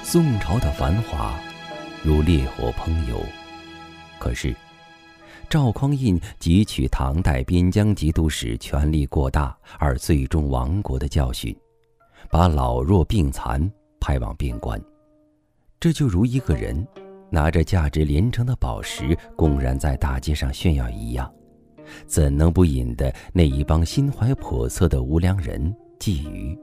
宋朝的繁华如烈火烹油，可是赵匡胤汲取唐代边疆节度使权力过大而最终亡国的教训，把老弱病残派往边关。这就如一个人拿着价值连城的宝石公然在大街上炫耀一样，怎能不引得那一帮心怀叵测的无良人觊觎？